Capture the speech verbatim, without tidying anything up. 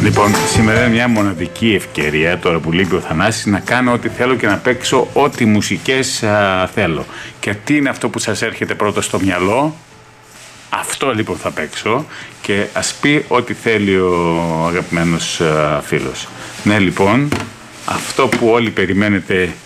Λοιπόν, σήμερα είναι μια μοναδική ευκαιρία, τώρα που λείπει ο Θανάσης, να κάνω ό,τι θέλω και να παίξω ό,τι μουσικές α, θέλω. Και τι είναι αυτό που σας έρχεται πρώτο στο μυαλό? Αυτό λοιπόν θα παίξω και ας πει ό,τι θέλει ο αγαπημένος α, φίλος. Ναι, λοιπόν, αυτό που όλοι περιμένετε